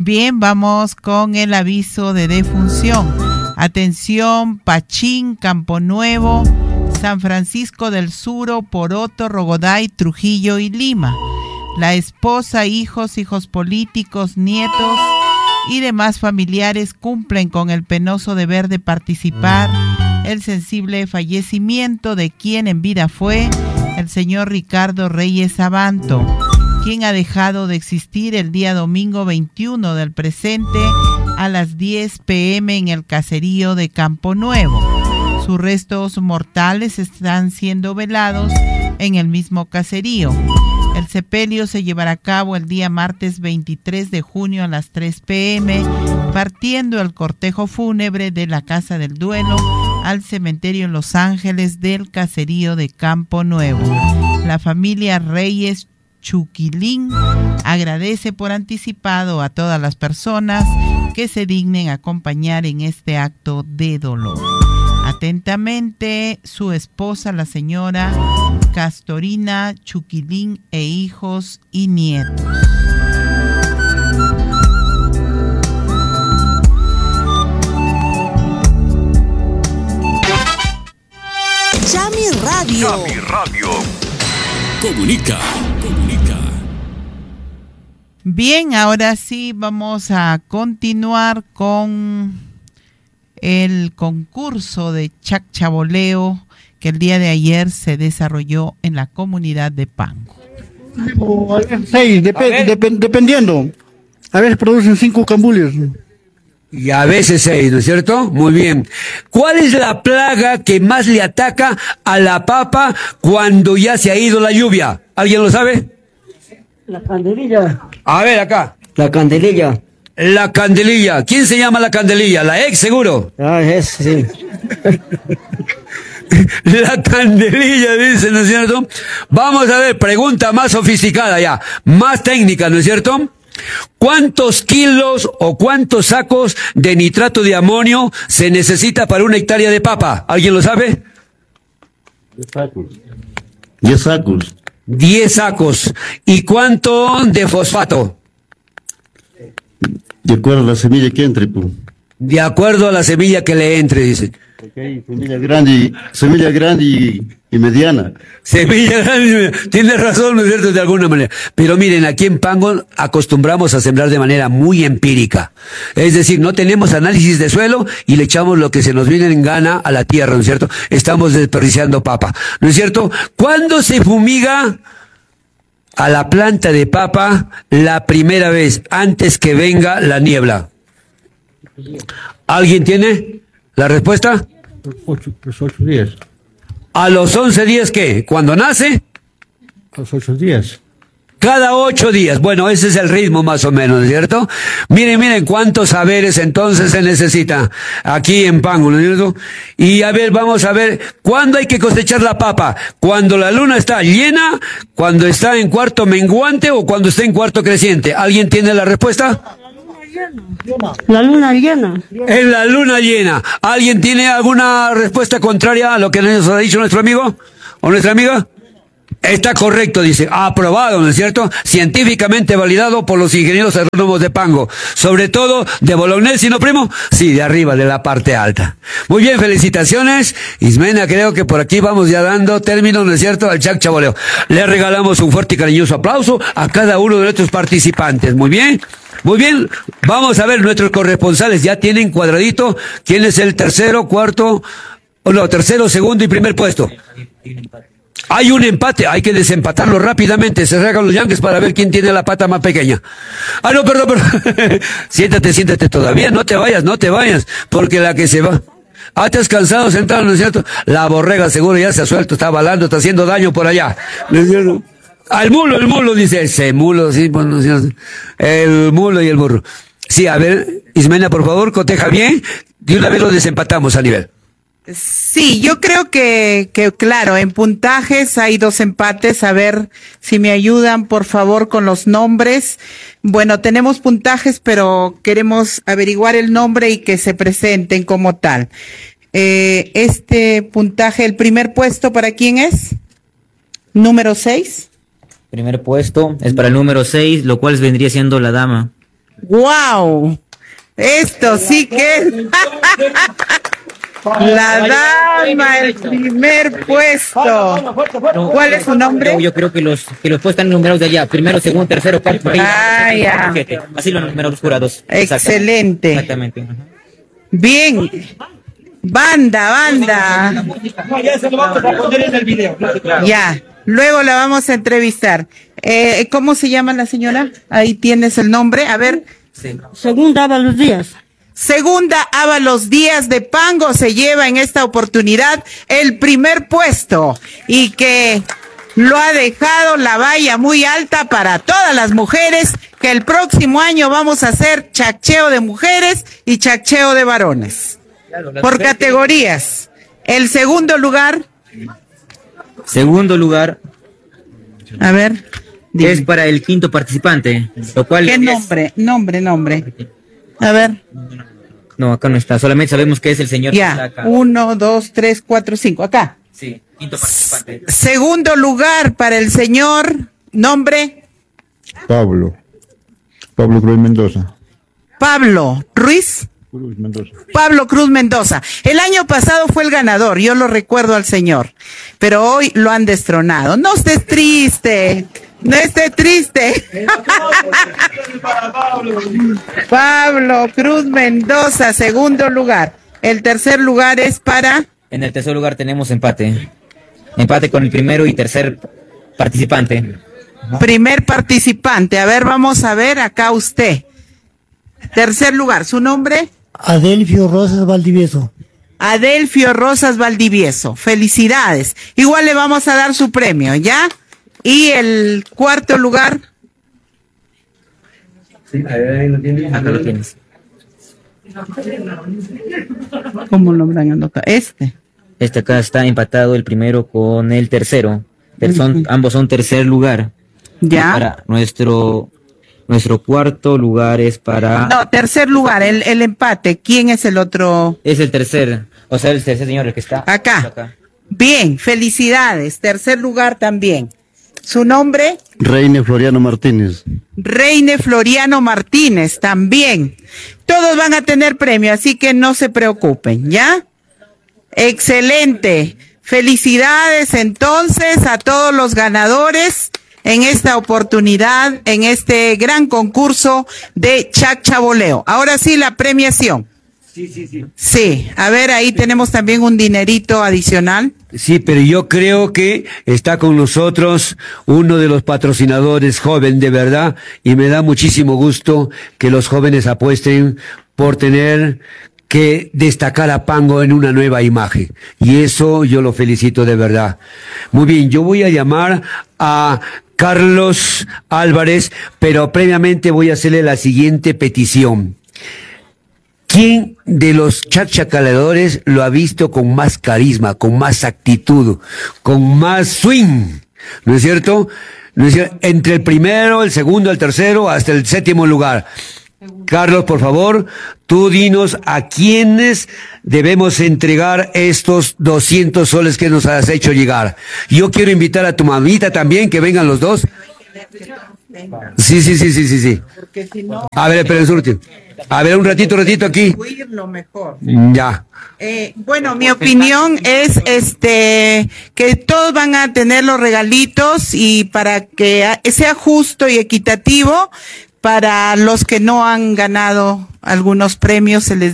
Bien, vamos con el aviso de defunción. Atención, Pachín, Campo Nuevo, San Francisco del Sur, Poroto, Rogoday, Trujillo y Lima. La esposa, hijos políticos, nietos y demás familiares cumplen con el penoso deber de participar el sensible fallecimiento de quien en vida fue el señor Ricardo Reyes Abanto, quien ha dejado de existir el día domingo 21 del presente a las 10 p.m. en el caserío de Campo Nuevo. Sus restos mortales están siendo velados en el mismo caserío. El sepelio se llevará a cabo el día martes 23 de junio a las 3 p.m., partiendo el cortejo fúnebre de la Casa del Duelo al cementerio en Los Ángeles del caserío de Campo Nuevo. La familia Reyes Chuquilín agradece por anticipado a todas las personas que se dignen a acompañar en este acto de dolor. Atentamente, su esposa, la señora Castorina Chuquilín, e hijos y nietos. Yami Radio. Yami Radio. Comunica. Bien, ahora sí vamos a continuar con el concurso de chacchaboleo que el día de ayer se desarrolló en la comunidad de Pango. Sí, dependiendo. A veces producen 5 cambulios. Y a veces 6, ¿no es cierto? Muy bien. ¿Cuál es la plaga que más le ataca a la papa cuando ya se ha ido la lluvia? ¿Alguien lo sabe? La candelilla. A ver, acá. La candelilla. La candelilla. ¿Quién se llama la candelilla? La ex, seguro. Ah, sí. La candelilla, dice, ¿no es cierto? Vamos a ver, pregunta más sofisticada ya, más técnica, ¿no es cierto? ¿Cuántos kilos o cuántos sacos de nitrato de amonio se necesita para 1 hectárea de papa? ¿Alguien lo sabe? 10 sacos. 10 sacos. ¿Y cuánto de fosfato? De acuerdo a la semilla que entre, pues. De acuerdo a la semilla que le entre, dice. Okay, semilla grande y mediana. Semilla grande, tiene razón, ¿no es cierto? De alguna manera. Pero miren, aquí en Pango acostumbramos a sembrar de manera muy empírica. Es decir, no tenemos análisis de suelo y le echamos lo que se nos viene en gana a la tierra, ¿no es cierto? Estamos desperdiciando papa, ¿no es cierto? ¿Cuándo se fumiga a la planta de papa la primera vez, antes que venga la niebla? ¿Alguien tiene la respuesta? Los 8 días. ¿A los 11 días qué? ¿Cuándo nace? A los 8 días. Cada 8 días. Bueno, ese es el ritmo más o menos, ¿no es cierto? Miren cuántos saberes entonces se necesita aquí en Pango, ¿no es cierto? Y a ver, vamos a ver, ¿cuándo hay que cosechar la papa? ¿Cuando la luna está llena? ¿Cuando está en cuarto menguante? ¿O cuando está en cuarto creciente? ¿Alguien tiene la respuesta? La luna llena. En la luna llena. ¿Alguien tiene alguna respuesta contraria a lo que nos ha dicho nuestro amigo o nuestra amiga? Está correcto, dice. Aprobado, ¿no es cierto? Científicamente validado por los ingenieros agrónomos de Pango. Sobre todo de Bolognesi, ¿no, primo? Sí, de arriba, de la parte alta. Muy bien, felicitaciones. Ismena, creo que por aquí vamos ya dando término, ¿no es cierto?, al chacchaboleo. Le regalamos un fuerte y cariñoso aplauso a cada uno de nuestros participantes. Muy bien. Muy bien, vamos a ver, nuestros corresponsales ya tienen cuadradito quién es el tercero, segundo y primer puesto. Hay un empate, hay que desempatarlo rápidamente, se regan los yankees para ver quién tiene la pata más pequeña. Ah, no, perdón. Siéntate todavía, no te vayas, porque la que se va. Ah, te has cansado sentado, ¿no es cierto? La borrega seguro ya se ha suelto, está balando, está haciendo daño por allá. ¿No es cierto? Al mulo, dice, ese mulo, sí, pues, no, el mulo y el burro. Sí, a ver, Ismena, por favor, coteja bien, de una vez lo desempatamos a nivel. Sí, yo creo que claro, en puntajes hay 2 empates, a ver si me ayudan, por favor, con los nombres. Bueno, tenemos puntajes, pero queremos averiguar el nombre y que se presenten como tal. Este puntaje, el primer puesto, ¿para quién es? Número 6. Primer puesto es para el número 6, lo cual vendría siendo la dama. ¡Wow! Esto sí que es la dama, el primer puesto. ¿Cuál es su nombre? Yo creo que los puestos están numerados de allá. Primero, segundo, tercero, cuarto, por ahí. Ah, ya. Así los numerados los jurados. Excelente. Exactamente. Bien. Banda. Ya se lo vamos a poner en el video. Ya. Luego la vamos a entrevistar. ¿Cómo se llama la señora? Ahí tienes el nombre. A ver. Sí. Segunda Ábalos Díaz. Segunda Ábalos Díaz de Pango se lleva en esta oportunidad el primer puesto y que lo ha dejado la valla muy alta para todas las mujeres, que el próximo año vamos a hacer chaccheo de mujeres y chaccheo de varones. Por categorías. El segundo lugar. Segundo lugar A ver. Dime. es para el quinto participante, lo cual ¿Qué es- nombre? A ver. No, acá no está, solamente sabemos que es el señor que está Ya. acá. 1, 2, 3, 4, 5. Acá. Sí, quinto participante. Segundo lugar para el señor. Nombre. Pablo Cruz Mendoza. Pablo Ruiz. Pablo Cruz Mendoza. El año pasado fue el ganador, yo lo recuerdo al señor, pero hoy lo han destronado. No estés triste, no estés triste. Pablo Cruz Mendoza, segundo lugar. El tercer lugar es para... En el tercer lugar tenemos empate. Empate con el primero y tercer participante. Primer participante. A ver, vamos a ver acá usted. Tercer lugar, ¿su nombre? Adelfio Rosas Valdivieso. Adelfio Rosas Valdivieso. Felicidades. Igual le vamos a dar su premio, ¿ya? Y el cuarto lugar. Acá lo tienes. ¿Cómo lo habrán anotado? Este. Este acá está empatado el primero con el tercero. Ambos son tercer lugar. ¿Ya? Para nuestro cuarto lugar es para... No, tercer lugar, el empate. ¿Quién es el otro? Es el tercer, o sea, el tercer señor el que está Acá. Bien, felicidades. Tercer lugar también. ¿Su nombre? Reine Floriano Martínez. Reine Floriano Martínez, también. Todos van a tener premio, así que no se preocupen, ¿ya? Excelente. Felicidades entonces a todos los ganadores en esta oportunidad, en este gran concurso de chacchaboleo. Ahora sí, la premiación. Sí, a ver, ahí tenemos también un dinerito adicional. Sí, pero yo creo que está con nosotros uno de los patrocinadores joven, de verdad, y me da muchísimo gusto que los jóvenes apuesten por tener que destacar a Pango en una nueva imagen. Y eso yo lo felicito de verdad. Muy bien, yo voy a llamar a Carlos Álvarez, pero previamente voy a hacerle la siguiente petición. ¿Quién de los chachacaladores lo ha visto con más carisma, con más actitud, con más swing? ¿No es cierto? ¿No es cierto? Entre el primero, el segundo, el tercero, hasta el séptimo lugar. Carlos, por favor, tú dinos a quiénes debemos entregar estos 200 soles que nos has hecho llegar. Yo quiero invitar a tu mamita también, que vengan los dos. Sí. A ver, espera un ratito. A ver, un ratito aquí. Lo mejor. Ya. Bueno, mi opinión es que todos van a tener los regalitos y para que sea justo y equitativo para los que no han ganado algunos premios se les